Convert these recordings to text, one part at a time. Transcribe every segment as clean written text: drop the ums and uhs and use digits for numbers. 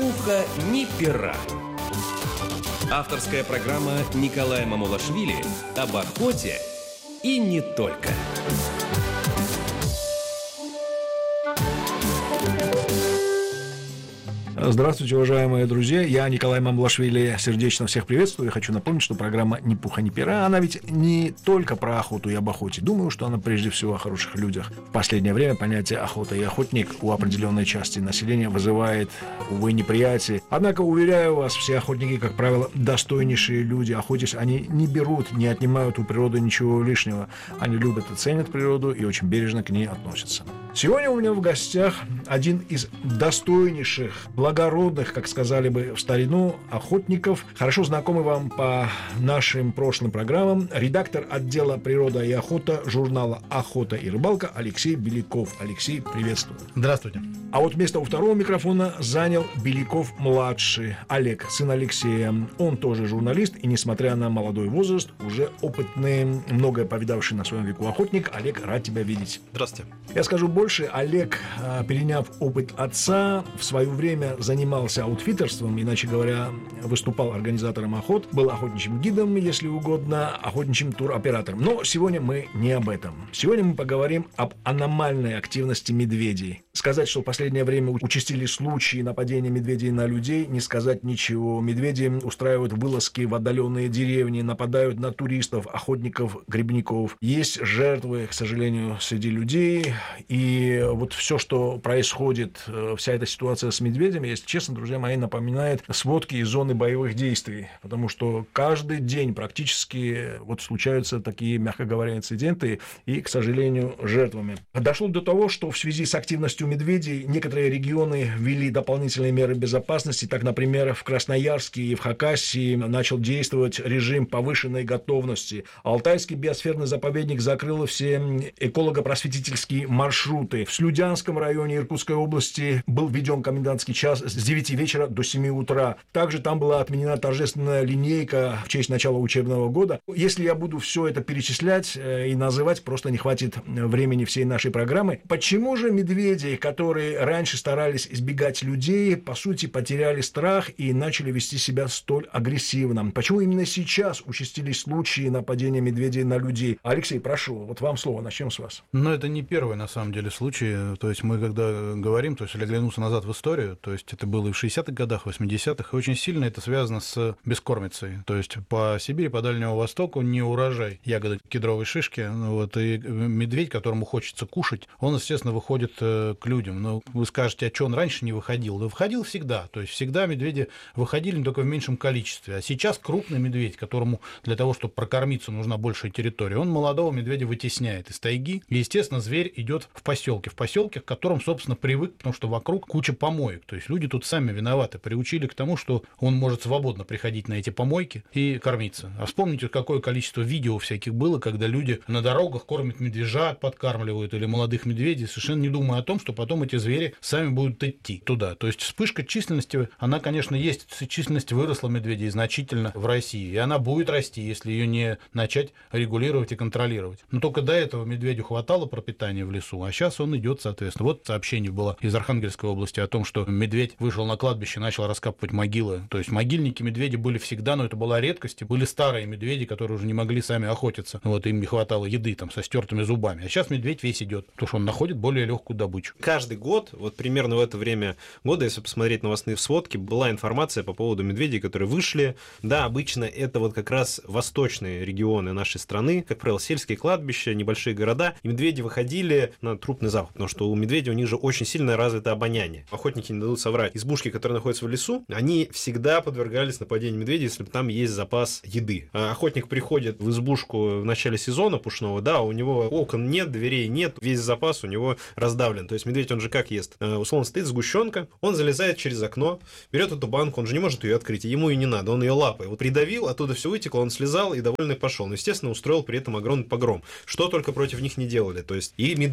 пуха, ни пера». Авторская программа Николая Мамулашвили об охоте и не только. Здравствуйте, уважаемые друзья. Я, Николай Мамулашвили, сердечно всех приветствую. Я хочу напомнить, что программа «Ни пуха, ни пера», она ведь не только про охоту и об охоте. Думаю, что она прежде всего о хороших людях. В последнее время понятие «охота» и «охотник» у определенной части населения вызывает, увы, неприятие. Однако, уверяю вас, все охотники, как правило, достойнейшие люди. Охотясь, они не берут, не отнимают у природы ничего лишнего. Они любят и ценят природу и очень бережно к ней относятся. Сегодня у меня в гостях один из достойнейших, благородных, как сказали бы в старину, охотников, хорошо знакомый вам по нашим прошлым программам, редактор отдела «Природа и охота» журнала «Охота и рыбалка» Алексей Беляков. Алексей, приветствую. Здравствуйте. А вот место у второго микрофона занял Беляков-младший, Олег, сын Алексея. Он тоже журналист, и, несмотря на молодой возраст, уже опытный, многое повидавший на своем веку охотник. Олег, рад тебя видеть. Здравствуйте. Я скажу больше. Олег, переняв опыт отца, в свое время занимался аутфитерством, иначе говоря, выступал организатором охот, был охотничьим гидом, если угодно, охотничьим туроператором. Но сегодня мы не об этом. Сегодня мы поговорим об аномальной активности медведей. Сказать, что в последнее время участились случаи нападения медведей на людей, не сказать ничего. Медведи устраивают вылазки в отдаленные деревни, нападают на туристов, охотников, грибников. Есть жертвы, к сожалению, среди людей. И вот все, что происходит, вся эта ситуация с медведями, если честно, друзья мои, напоминает сводки из зоны боевых действий. Потому что каждый день практически вот случаются такие, мягко говоря, инциденты и, к сожалению, жертвами. Дошло до того, что в связи с активностью медведей некоторые регионы ввели дополнительные меры безопасности. Так, например, в Красноярске и в Хакасии начал действовать режим повышенной готовности. Алтайский биосферный заповедник закрыл все эколого-просветительские маршруты. В Слюдянском районе Иркутской области был введен комендантский час с 9 вечера до 7 утра. Также там была отменена торжественная линейка в честь начала учебного года. Если я буду все это перечислять и называть, просто не хватит времени всей нашей программы. Почему же медведи, которые раньше старались избегать людей, по сути, потеряли страх и начали вести себя столь агрессивно? Почему именно сейчас участились случаи нападения медведей на людей? Алексей, прошу, вот вам слово, начнем с вас. Но это не первый, на самом деле, случай. То есть мы, когда говорим, то есть если оглянуться назад в историю, то есть это было и в 60-х годах, 80-х, и очень сильно это связано с бескормицей. То есть по Сибири, по Дальнему Востоку не урожай ягоды кедровой шишки, вот, и медведь, которому хочется кушать, он, естественно, выходит к людям. Но вы скажете, а что он раньше не выходил? Да выходил всегда. То есть всегда медведи выходили, но только в меньшем количестве. А сейчас крупный медведь, которому для того, чтобы прокормиться, нужна большая территория, он молодого медведя вытесняет из тайги. И, естественно, зверь идет в поселке, к которым, собственно, привык, потому что вокруг куча помоек. То есть люди тут сами виноваты, приучили к тому, что он может свободно приходить на эти помойки и кормиться. А вспомните, какое количество видео всяких было, когда люди на дорогах кормят медвежат, подкармливают или молодых медведей, совершенно не думая о том, что потом эти звери сами будут идти туда. То есть вспышка численности, она, конечно, есть. Численность выросла медведей значительно в России, и она будет расти, если ее не начать регулировать и контролировать. Но только до этого медведю хватало пропитания в лесу, а сейчас он идет, соответственно. Вот сообщение было из Архангельской области о том, что медведь вышел на кладбище и начал раскапывать могилы. То есть могильники медведи были всегда, но это была редкость. Были старые медведи, которые уже не могли сами охотиться. Вот им не хватало еды там со стертыми зубами. А сейчас медведь весь идет, потому что он находит более легкую добычу. Каждый год, вот примерно в это время года, если посмотреть новостные сводки, была информация по поводу медведей, которые вышли. Да, обычно это вот как раз восточные регионы нашей страны, как правило, сельские кладбища, небольшие города. И медведи выходили на трупный запах, потому что у медведей у них же очень сильно развито обоняние. Охотники не дадут соврать. Избушки, которые находятся в лесу, они всегда подвергались нападению медведей, если там есть запас еды. Охотник приходит в избушку в начале сезона пушного, да, у него окон нет, дверей нет, весь запас у него раздавлен. То есть медведь, он же как ест? Условно стоит сгущенка, он залезает через окно, берет эту банку, он же не может ее открыть, ему и не надо, он ее лапой. Вот придавил, оттуда все вытекло, он слезал и довольный пошел. Но, естественно, устроил при этом огромный погром. Что только против них не делали. То есть и медвежьи копыта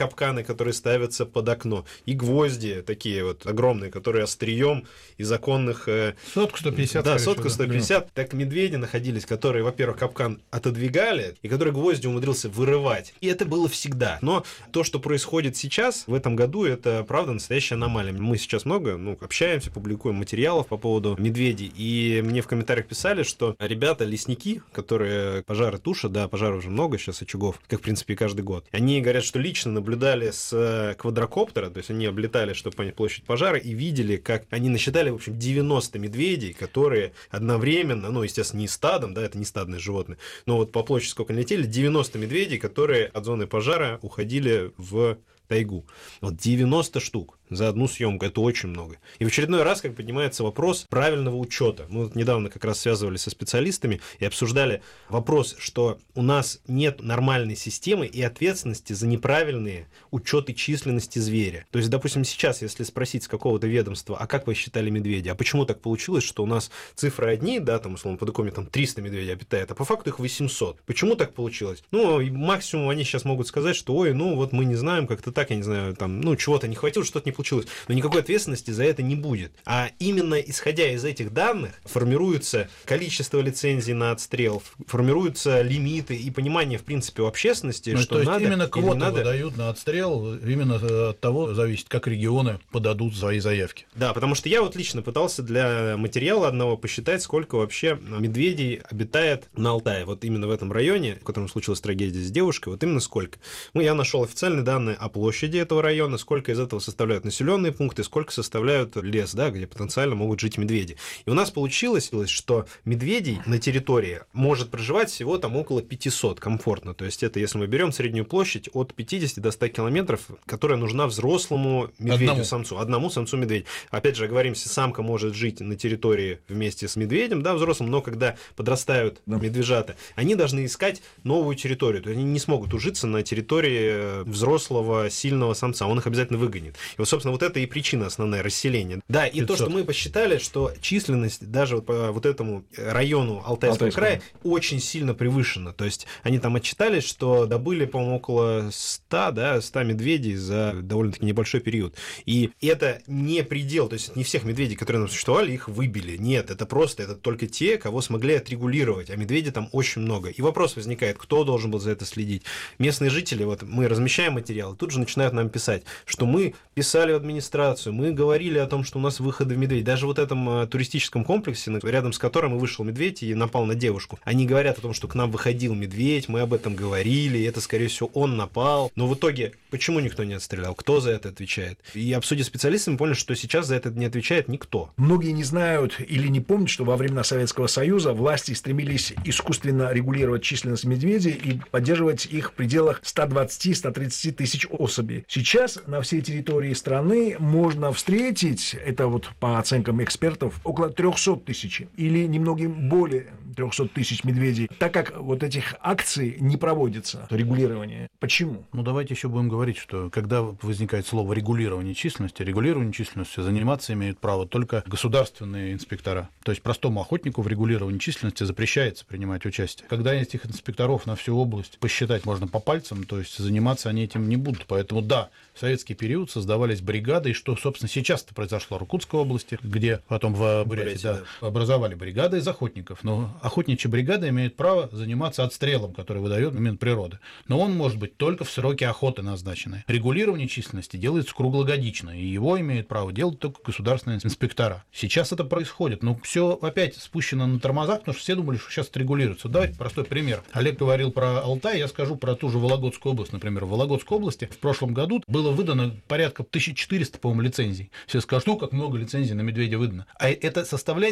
капканы, которые ставятся под окно, и гвозди такие вот огромные, которые острием из оконных... Сотку 150. Да, сотку 150. Так медведи находились, которые, во-первых, капкан отодвигали, и которые гвозди умудрился вырывать. И это было всегда. Но то, что происходит сейчас, в этом году, это, правда, настоящая аномалия. Мы сейчас много общаемся, публикуем материалов по поводу медведей, и мне в комментариях писали, что ребята, лесники, которые пожары тушат, да, пожаров уже много сейчас, очагов, как, в принципе, и каждый год, они говорят, что лично наблюдали с квадрокоптера, то есть они облетали, чтобы понять площадь пожара, и видели, как они насчитали, в общем, 90 медведей, которые одновременно, естественно, не стадом, да, это не стадные животные, но вот по площади сколько они летели, 90 медведей, которые от зоны пожара уходили в тайгу. Вот 90 штук за одну съемку, это очень много. И в очередной раз, как поднимается вопрос правильного учета. Мы вот недавно как раз связывались со специалистами и обсуждали вопрос, что у нас нет нормальной системы и ответственности за неправильные учеты численности зверя. То есть, допустим, сейчас, если спросить с какого-то ведомства, а как вы считали медведя, а почему так получилось, что у нас цифры одни, да, там, условно, по документам 300 медведей обитает, а по факту их 800. Почему так получилось? Максимум они сейчас могут сказать, что, вот мы не знаем, как-то так, я не знаю, там, чего-то не хватило, что-то не получилось. Но никакой ответственности за это не будет. А именно исходя из этих данных формируется количество лицензий на отстрел, формируются лимиты и понимание, в принципе, у общественности, что то есть надо именно квоты не надо. выдают на отстрел, именно от того зависит, как регионы подадут свои заявки. Да, потому что я вот лично пытался для материала одного посчитать, сколько вообще медведей обитает на Алтае. Вот именно в этом районе, в котором случилась трагедия с девушкой, вот именно сколько. Я нашел официальные данные о площади этого района, сколько из этого составляют населенные пункты, сколько составляют лес, да, где потенциально могут жить медведи. И у нас получилось, что медведей на территории может проживать всего там около 500 комфортно. То есть это, если мы берем среднюю площадь от 50 до 100 километров, которая нужна взрослому медведю-самцу, одному самцу-медведю. Опять же, оговоримся, самка может жить на территории вместе с медведем, да, взрослым, но когда подрастают медвежата, они должны искать новую территорию. То есть они не смогут ужиться на территории взрослого, сильного самца. Он их обязательно выгонит. И вот, собственно, вот это и причина основная расселения. Да, и 500. То, что мы посчитали, что численность даже вот по вот этому району Алтайского края очень сильно превышена. То есть они там отчитались, что добыли, по-моему, около 100 медведей за довольно-таки небольшой период. И это не предел, то есть не всех медведей, которые нам существовали, их выбили. Нет, это только те, кого смогли отрегулировать, а медведей там очень много. И вопрос возникает, кто должен был за это следить? Местные жители, вот мы размещаем материалы, тут же начинают нам писать, что мы писали в администрацию, мы говорили о том, что у нас выходы в медведей. Даже вот этом туристическом комплексе, рядом с которым и вышел медведь и напал на девушку, они говорят о том, что к нам выходил медведь, мы об этом говорили, и это, скорее всего, он напал. Но в итоге, почему никто не отстрелял? Кто за это отвечает? И обсудив с специалистами, поняли, что сейчас за это не отвечает никто. Многие не знают или не помнят, что во времена Советского Союза власти стремились искусственно регулировать численность медведей и поддерживать их в пределах 120-130 тысяч особей. Сейчас на всей территории страны можно встретить, это вот по оценкам экспертов, около 300 тысяч или немногим более 300 тысяч медведей, так как вот этих акций не проводится, регулирование. Почему? Давайте еще будем говорить, что когда возникает слово регулирование численности заниматься имеют право только государственные инспектора. То есть простому охотнику в регулировании численности запрещается принимать участие. Когда этих инспекторов на всю область посчитать можно по пальцам, то есть заниматься они этим не будут. Поэтому да, в советский период создавались бригады, и что, собственно, сейчас-то произошло в Иркутской области, где потом в Бурятии образовали бригады из охотников. Но охотничья бригада имеет право заниматься отстрелом, который выдает Минприроды. Но он может быть только в сроки охоты назначенные. Регулирование численности делается круглогодично, и его имеют право делать только государственные инспектора. Сейчас это происходит, но все опять спущено на тормозах, потому что все думали, что сейчас это регулируется. Давайте простой пример. Олег говорил про Алтай, я скажу про ту же Вологодскую область, например. В Вологодской области в прошлом году было выдано порядка 1400, по-моему, лицензий. Все скажут, как много лицензий на медведя выдано. А это составляет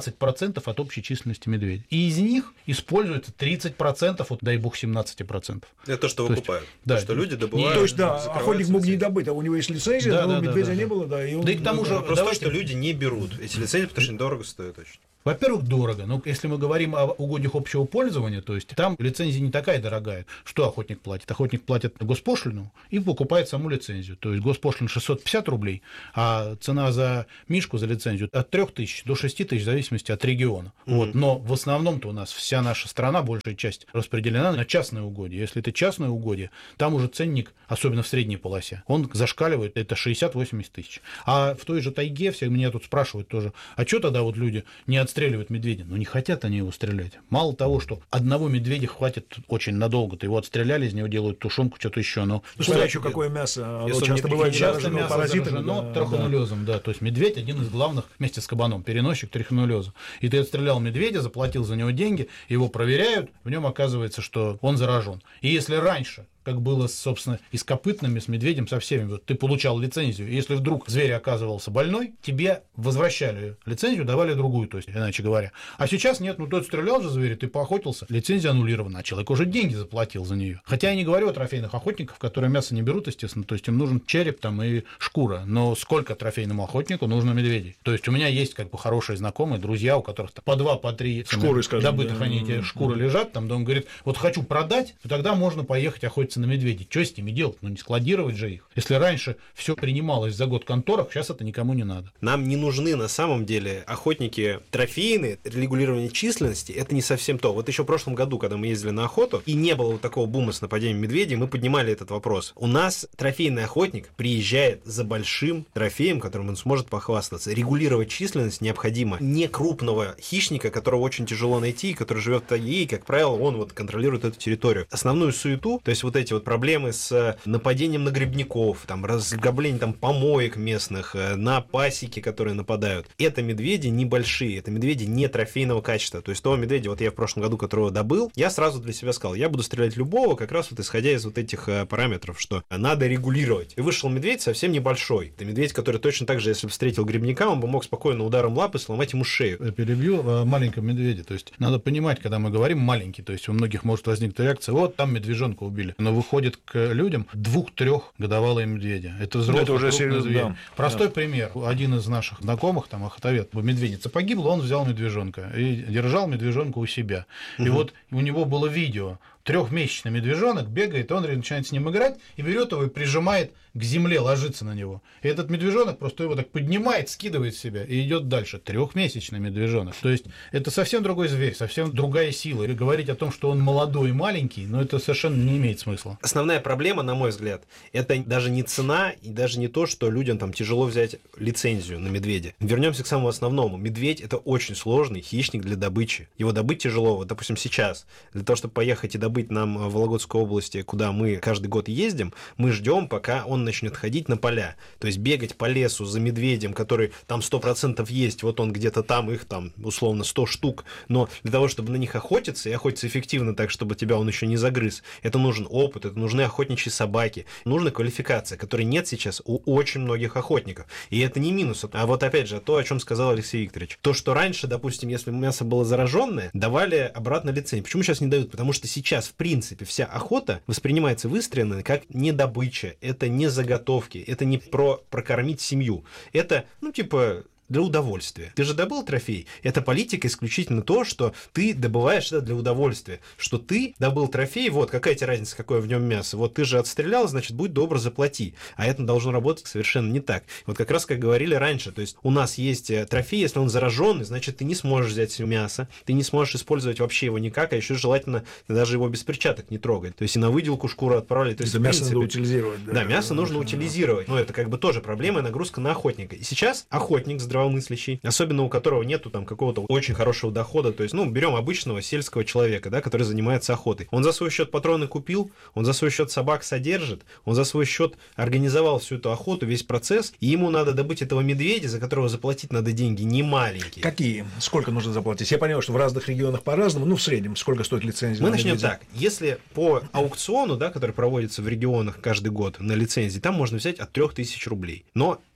17% от общей численности медведей. И из них используется 30%, дай бог 17%. Это то, что выкупают. Да, что люди добывают. То есть, да, охотник мог не добыть, а у него есть лицензия, но медведя не было, да. И он... Да и к тому же, просто то, что люди не берут эти лицензии, потому что недорого стоит очень. Во-первых, дорого. Но если мы говорим о угодьях общего пользования, то есть там лицензия не такая дорогая. Что охотник платит? Охотник платит госпошлину и покупает саму лицензию. То есть госпошлина 650 рублей, а цена за мишку, за лицензию от 3000 до 6000 в зависимости от региона. Вот. Но в основном-то у нас вся наша страна, большая часть, распределена на частные угодья. Если это частное угодье, там уже ценник, особенно в средней полосе, он зашкаливает, это 60-80 тысяч. А в той же тайге все меня тут спрашивают тоже, а что тогда вот люди не отстреливают медведя? Ну, не хотят они его стрелять. Мало того, что одного медведя хватит очень надолго-то, его отстреляли, из него делают тушенку, что-то еще. Но смотря еще какое мясо, оно Если часто бывает заражено паразитами. Трихонеллезом, да. То есть медведь один из главных, вместе с кабаном, переносчик трихонеллеза. И ты отстрелял медведя, заплатил за него деньги, его проверяют, в нем оказывается, что он заражен. И если раньше, как было, собственно, и с копытными, с медведем, со всеми. Вот ты получал лицензию, и если вдруг зверь оказывался больной, тебе возвращали лицензию, давали другую, то есть, иначе говоря. А сейчас нет, ну тот стрелял же зверя, ты поохотился, лицензия аннулирована, а человек уже деньги заплатил за нее. Хотя я не говорю о трофейных охотниках, которые мясо не берут, естественно, то есть им нужен череп там и шкура, но сколько трофейному охотнику нужно медведей? То есть у меня есть как бы хорошие знакомые, друзья, у которых по 2, по 3 шкуры, скажем, добытых да. они эти шкуры лежат, там, да, он говорит, вот хочу продать, то тогда можно поехать охотиться на медведей. Что с ними делать? Ну, не складировать же их. Если раньше все принималось за год в конторах, сейчас это никому не надо. Нам не нужны на самом деле охотники трофейные, регулирование численности, это не совсем то. Вот еще в прошлом году, когда мы ездили на охоту, и не было вот такого бума с нападением медведей, мы поднимали этот вопрос. У нас трофейный охотник приезжает за большим трофеем, которым он сможет похвастаться. Регулировать численность необходимо не крупного хищника, которого очень тяжело найти, который живет в тайге, и, как правило, он вот контролирует эту территорию. Основную суету, то есть вот эти вот проблемы с нападением на грибников, там, разграбление там, помоек местных, на пасеки, которые нападают. Это медведи небольшие, это медведи не трофейного качества. То есть того медведя, вот я в прошлом году, которого добыл, я сразу для себя сказал, я буду стрелять любого, как раз вот исходя из вот этих параметров, что надо регулировать. И вышел медведь совсем небольшой. Это медведь, который точно так же, если бы встретил грибника, он бы мог спокойно ударом лапы сломать ему шею. Я перебью о маленьком медведе. То есть надо понимать, когда мы говорим маленький, то есть у многих может возникнуть реакция, вот там медвежонка убили. Но выходит к людям 2-3 годовалые медведя. Это взрослый, это уже серьезно, зверь. да. Простой пример. Один из наших знакомых, там, охотовед, медведица погибла, он взял медвежонка и держал медвежонка у себя. И вот у него было видео. 3-месячный медвежонок бегает, он начинает с ним играть и берет его и прижимает к земле, ложится на него. И этот медвежонок просто его так поднимает, скидывает с себя и идет дальше. 3-месячный медвежонок. То есть это совсем другой зверь, совсем другая сила. И говорить о том, что он молодой и маленький, но это совершенно не имеет смысла. Основная проблема, на мой взгляд, это даже не цена и даже не то, что людям там тяжело взять лицензию на медведя. Вернемся к самому основному. Медведь — это очень сложный хищник для добычи. Его добыть тяжело. Вот, допустим, сейчас для того, чтобы поехать и добыть нам в Вологодской области, куда мы каждый год ездим, мы ждем, пока он начнет ходить на поля. То есть бегать по лесу за медведем, который там 100% есть, вот он где-то там, их там условно 100 штук, но для того, чтобы на них охотиться, и охотиться эффективно так, чтобы тебя он еще не загрыз, это нужен опыт, это нужны охотничьи собаки, нужна квалификация, которой нет сейчас у очень многих охотников. И это не минус. А вот опять же, то, о чем сказал Алексей Викторович. То, что раньше, допустим, если мясо было зараженное, давали обратно лицензию. Почему сейчас не дают? Потому что сейчас, в принципе, вся охота воспринимается выстроенной как не добыча, это не заготовки, это не про прокормить семью. Это, ну, типа, для удовольствия. Ты же добыл трофей. Это политика исключительно то, что ты добываешь это для удовольствия. Что ты добыл трофей, вот, какая тебе разница, какое в нем мясо. Вот ты же отстрелял, значит, будь добр, заплати. А это должно работать совершенно не так. Вот как раз, как говорили раньше, то есть у нас есть трофей, если он зараженный, значит, ты не сможешь взять мясо, ты не сможешь использовать вообще его никак, а еще желательно даже его без перчаток не трогать. То есть и на выделку шкуру отправили. То есть, это мясо надо утилизировать. Да, мясо нужно утилизировать. Но это как бы тоже проблема и нагрузка на охотника. И сейчас охотник здравомыслящий, особенно у которого нету там какого-то очень хорошего дохода, то есть, ну, берем обычного сельского человека, да, который занимается охотой. Он за свой счет патроны купил, он за свой счет собак содержит, он за свой счет организовал всю эту охоту, весь процесс, и ему надо добыть этого медведя, за которого заплатить надо деньги не маленькие. Какие? Сколько нужно заплатить? Я понимаю, что в разных регионах по-разному, ну, в среднем, сколько стоит лицензия? Мы начнем так. Если по аукциону, да, который проводится в регионах каждый год на лицензии, там можно взять от 3000 рублей. Но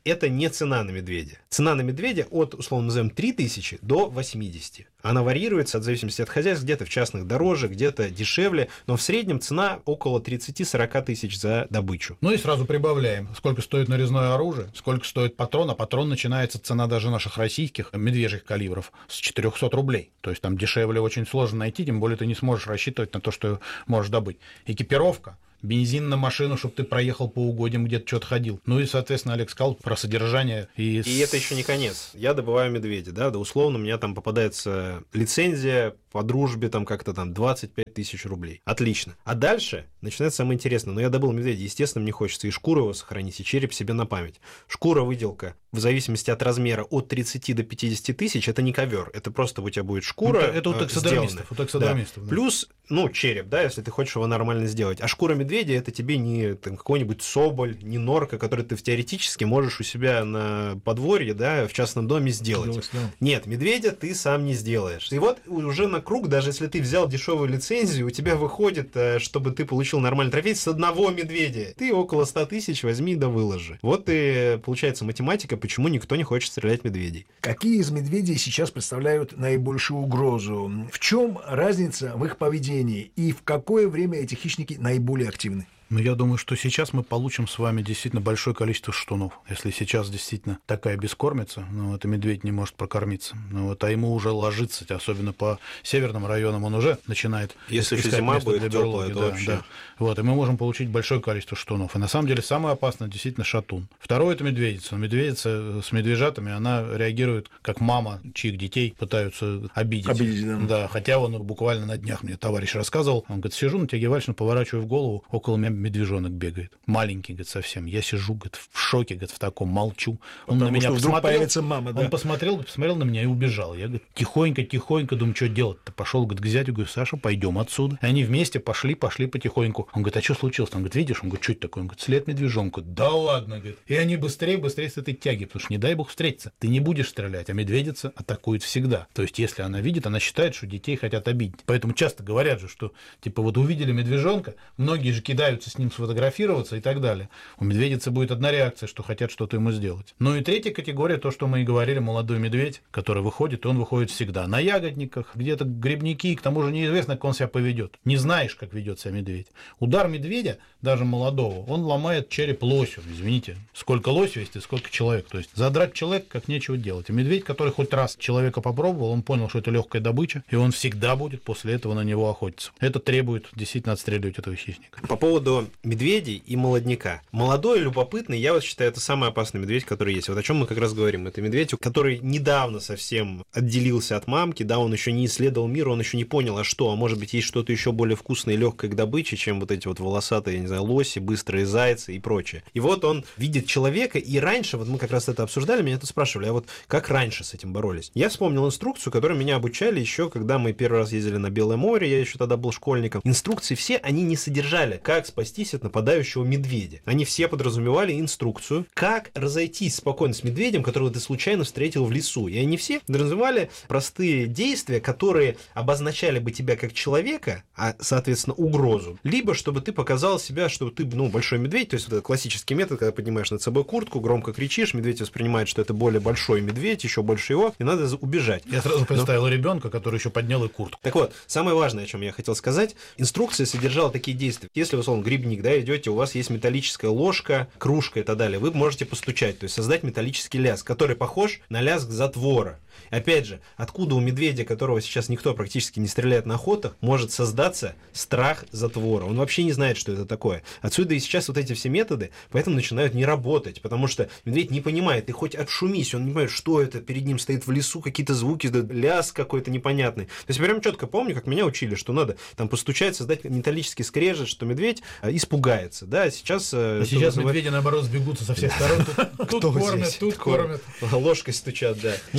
это не цена на медведя. Цена на медведя от, условно назовем, 3000 до 80. Она варьируется от зависимости от хозяйств, где-то в частных дороже, где-то дешевле, но в среднем цена около 30-40 тысяч за добычу. Ну и сразу прибавляем, сколько стоит нарезное оружие, сколько стоит патрон, а патрон начинается цена даже наших российских медвежьих калибров с 400 рублей. То есть там дешевле очень сложно найти, тем более ты не сможешь рассчитывать на то, что можешь добыть. Экипировка. Бензин на машину, чтобы ты проехал по угодьям, где-то что-то ходил. Ну и, соответственно, Олег сказал про содержание. И это еще не конец. Я добываю медведя, да, условно, у меня там попадается лицензия по дружбе, там как-то там 25 тысяч рублей. Отлично. А дальше начинается самое интересное. Но я добыл медведя, естественно, мне хочется и шкуру его сохранить, и череп себе на память. Шкура-выделка, в зависимости от размера, от 30 до 50 тысяч, это не ковер, это просто у тебя будет шкура. Это у таксодермистов. Да. Плюс, череп, да, если ты хочешь его нормально сделать. А шкура медведя это тебе не там, какой-нибудь соболь, не норка, который ты теоретически можешь у себя на подворье, да, в частном доме сделать. Нет, медведя ты сам не сделаешь. И вот уже на круг, даже если ты взял дешевую лицензию, у тебя выходит, чтобы ты получил нормальный трофей с одного медведя. Ты около 100 тысяч возьми да выложи. Вот и получается математика, почему никто не хочет стрелять в медведей. Какие из медведей сейчас представляют наибольшую угрозу? В чем разница в их поведении? И в какое время эти хищники наиболее активны? Но я думаю, что сейчас мы получим с вами действительно большое количество шатунов. Если сейчас действительно такая бескормица, это медведь не может прокормиться. А ему уже ложиться, особенно по северным районам, он уже начинает... Если еще зима будет теплая, то вообще... Да. Вот, и мы можем получить большое количество шатунов. И на самом деле самое опасное действительно шатун. Второе — это медведица. Медведица с медвежатами, она реагирует как мама, чьих детей пытаются обидеть. Да, хотя он буквально на днях мне товарищ рассказывал, он говорит, сижу на Тяге Вальшина, поворачиваю в голову, около меня медвежонок бегает. Маленький, говорит, совсем. Я сижу, говорит, в шоке, говорит, в таком, молчу. Он на меня посмотрел, мама, да? Он посмотрел на меня и убежал. Я, говорит, тихонько, думаю, что делать-то? Пошел, говорит, к зятю, говорю, Саша, пойдем отсюда. И они вместе пошли потихоньку. Он говорит, а что случилось? Он говорит, видишь? Он говорит, что это такое? Он говорит, след медвежонка. Да ладно, говорит. И они быстрее с этой тяги, потому что не дай бог встретиться. Ты не будешь стрелять, а медведица атакует всегда. То есть, если она видит, она считает, что детей хотят обидеть. Поэтому часто говорят же, что, увидели медвежонка, многие же кидаются с ним сфотографироваться и так далее. У медведицы будет одна реакция, что хотят что-то ему сделать. Ну и третья категория, то, что мы и говорили, молодой медведь, который выходит, и он выходит всегда на ягодниках, где-то грибники, и к тому же неизвестно, как он себя поведет. Не знаешь, как ведет себя медведь. Удар медведя, даже молодого, он ломает череп лосю. Извините, сколько лось весит и сколько человек. То есть задрать человека как нечего делать. И медведь, который хоть раз человека попробовал, он понял, что это легкая добыча, и он всегда будет после этого на него охотиться. Это требует действительно отстреливать этого хищника. По поводу медведей и молодняка. Молодой, любопытный, я считаю, это самый опасный медведь, который есть. Вот о чем мы как раз говорим. Это медведь, который недавно совсем отделился от мамки, да, он еще не исследовал мир, он еще не понял, а может быть, есть что-то еще более вкусное и легкое к добыче, чем вот эти вот волосатые, я не знаю, лоси, быстрые зайцы и прочее. И вот он видит человека, и раньше, вот мы как раз это обсуждали, меня это спрашивали, а вот как раньше с этим боролись? Я вспомнил инструкцию, которую меня обучали еще, когда мы первый раз ездили на Белое море, я еще тогда был школьником. Инструкции все, они не содержали, как спастись от нападающего медведя. Они все подразумевали инструкцию, как разойтись спокойно с медведем, которого ты случайно встретил в лесу. И они все подразумевали простые действия, которые обозначали бы тебя как человека, а, соответственно, угрозу. Либо, чтобы ты показал себя, что ты, большой медведь, то есть это классический метод, когда поднимаешь над собой куртку, громко кричишь, медведь воспринимает, что это более большой медведь, еще больше его, и надо убежать. Я сразу представил ребенка, который еще поднял и куртку. Так вот, самое важное, о чем я хотел сказать, инструкция содержала такие действия. Если вы, условно, грибник, да, идете, у вас есть металлическая ложка, кружка и так далее, вы можете постучать, то есть создать металлический лязг, который похож на лязг затвора. Опять же, откуда у медведя, которого сейчас никто практически не стреляет на охотах, может создаться страх затвора? Он вообще не знает, что это такое. Отсюда и сейчас вот эти все методы, поэтому начинают не работать, потому что медведь не понимает, ты хоть отшумись, он не понимает, что это, перед ним стоит в лесу, какие-то звуки, лязг какой-то непонятный. То есть я прям четко помню, как меня учили, что надо там постучать, создать металлический скрежет, что медведь испугается. Да, сейчас медведи, наоборот, сбегутся со всех сторон. Тут кормят. Ложкой стучат, да. Мусор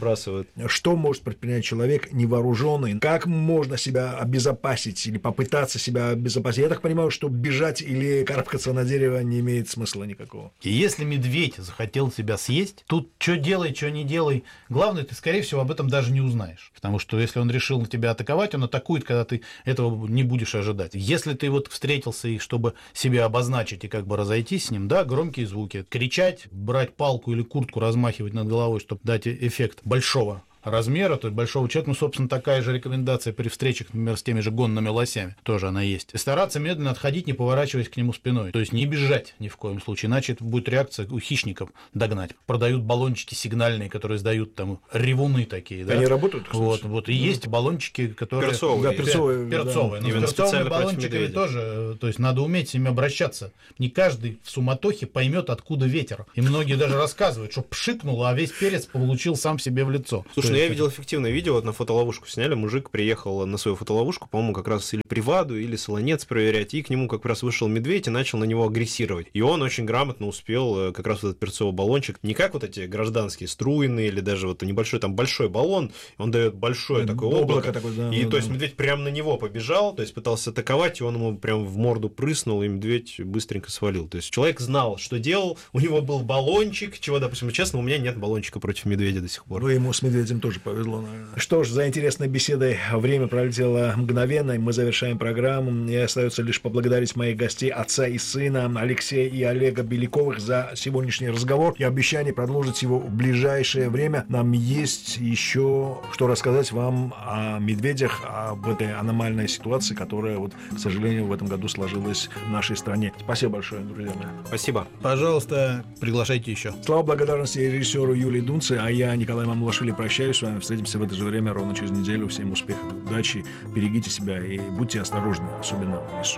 подбрасывают. Что может предпринять человек невооруженный? Как можно себя обезопасить или попытаться себя обезопасить? Я так понимаю, что бежать или карабкаться на дерево не имеет смысла никакого. И если медведь захотел тебя съесть, тут что делай, что не делай, главное, ты, скорее всего, об этом даже не узнаешь. Потому что если он решил тебя атаковать, он атакует, когда ты этого не будешь ожидать. Если ты вот встретился, и чтобы себя обозначить и как бы разойтись с ним, да, громкие звуки, кричать, брать палку или куртку, размахивать над головой, чтобы дать эффект большого размера, то есть большого человека, ну, собственно, такая же рекомендация при встречах, например, с теми же гонными лосями, тоже она есть. И стараться медленно отходить, не поворачиваясь к нему спиной, то есть не бежать ни в коем случае, иначе это будет реакция у хищников догнать. Продают баллончики сигнальные, которые сдают там ревуны такие, да? Они работают, кстати? Вот, и есть баллончики, которые... Перцовые. Да, перцовые. Перцовые. Да. Но Именно с перцовыми специально против баллончиками медведя. тоже, то есть надо уметь с ними обращаться. Не каждый в суматохе поймет, откуда ветер. И многие даже рассказывают, что пшикнуло, а весь перец получил сам себе в лицо. Слушай, То ну я есть видел эффективное видео, вот на фотоловушку сняли, мужик приехал на свою фотоловушку, по-моему, как раз или приваду, или солонец проверять, и к нему как раз вышел медведь и начал на него агрессировать. И он очень грамотно успел как раз вот этот перцовый баллончик, не как вот эти гражданские струйные, или даже вот небольшой, там большой баллон, он дает большое такое облако, такое, да, и да, то есть да. медведь прямо на него побежал, то есть пытался атаковать, и он ему прям в морду прыснул, и медведь быстренько свалил. То есть человек знал, что делал, у него был баллончик, чего, допустим, честно, у меня нет баллончика против медведя до сих пор. Ну, ему с медведем тоже повезло, наверное. Что ж, за интересной беседой время пролетело мгновенно, и мы завершаем программу. Мне остается лишь поблагодарить моих гостей, отца и сына, Алексея и Олега Беляковых, за сегодняшний разговор и обещание продолжить его в ближайшее время. Нам есть еще что рассказать вам о медведях, об этой аномальной ситуации, которая, вот, к сожалению, в этом году сложилась в нашей стране. Спасибо большое, друзья мои. Спасибо. пожалуйста, приглашайте еще. Слава благодарности режиссеру Юлии Дунце, а я, Николай Мамулашвили, прощаюсь с вами. Встретимся в это же время ровно через неделю. Всем успехов, удачи, берегите себя и будьте осторожны, особенно в лесу.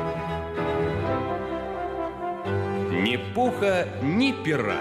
Ни пуха, ни пера.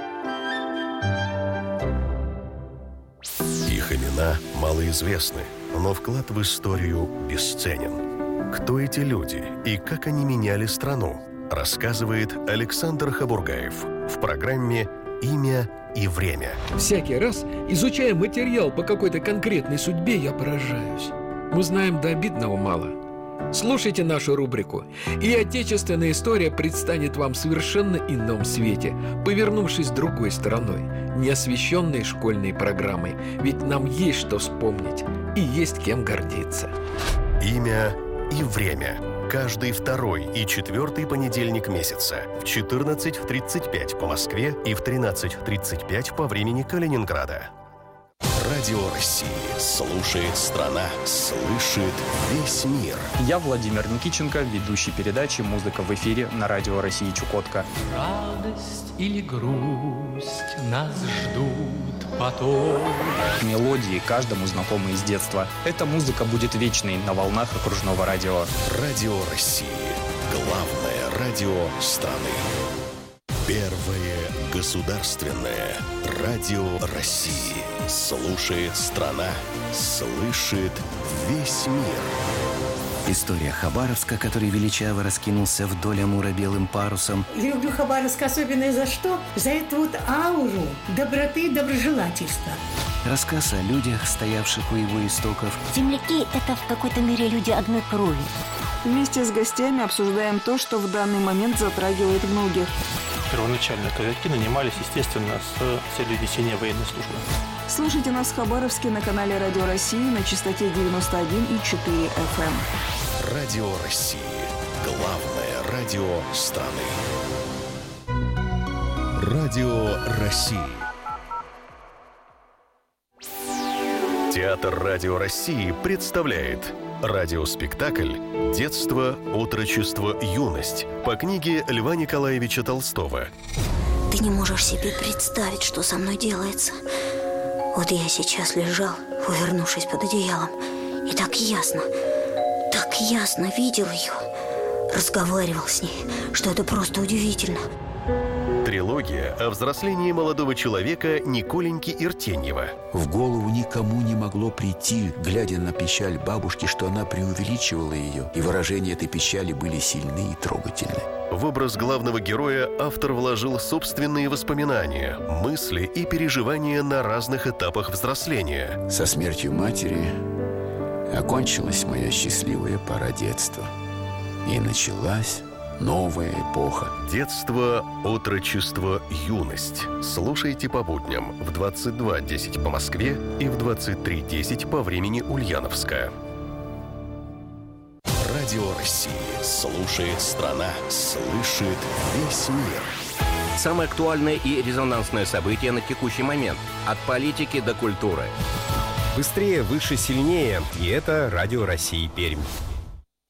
Их имена малоизвестны, но вклад в историю бесценен. Кто эти люди и как они меняли страну, рассказывает Александр Хабургаев в программе «Имя и время». Всякий раз, изучая материал по какой-то конкретной судьбе, я поражаюсь. Мы знаем до обидного мало. Слушайте нашу рубрику, и отечественная история предстанет вам в совершенно ином свете, повернувшись другой стороной, не освещенной школьной программой. Ведь нам есть что вспомнить и есть кем гордиться. «Имя и время». Каждый второй и четвертый понедельник месяца в 14:35 по Москве и в 13:35 по времени Калининграда. Радио России. Слушает страна. Слышит весь мир. Я Владимир Никитченко, ведущий передачи «Музыка в эфире» на Радио России Чукотка. Радость или грусть нас ждут потом. Мелодии каждому знакомы из детства. Эта музыка будет вечной на волнах окружного радио. Радио России. Главное радио страны. Первое государственное радио России. Слушает страна. Слышит весь мир. История Хабаровска, который величаво раскинулся вдоль Амура белым парусом. Люблю Хабаровск особенно за что? За эту вот ауру доброты и доброжелательства. Рассказ о людях, стоявших у его истоков. Земляки – это в какой-то мере люди одной крови. Вместе с гостями обсуждаем то, что в данный момент затрагивает многих. Первоначально казаки нанимались, естественно, с целью несения военной службы. Слушайте нас в Хабаровске на канале Радио России на частоте 91,4 FM. Радио России. Главное радио страны. Радио России. Театр Радио России представляет радиоспектакль «Детство, отрочество, юность» по книге Льва Николаевича Толстого. Ты не можешь себе представить, что со мной делается. Вот я сейчас лежал, увернувшись под одеялом, и так ясно видел ее, разговаривал с ней, что это просто удивительно. Трилогия о взрослении молодого человека Николеньки Иртеньева. В голову никому не могло прийти, глядя на печаль бабушки, что она преувеличивала ее, и выражения этой печали были сильны и трогательны. В образ главного героя автор вложил собственные воспоминания, мысли и переживания на разных этапах взросления. Со смертью матери окончилась моя счастливая пора детства. И началась новая эпоха. Детство, отрочество, юность. Слушайте по будням в 22:10 по Москве и в 23:10 по времени Ульяновска. Радио России. Слушает страна. Слышит весь мир. Самое актуальное и резонансное событие на текущий момент. От политики до культуры. Быстрее, выше, сильнее. И это Радио России Пермь.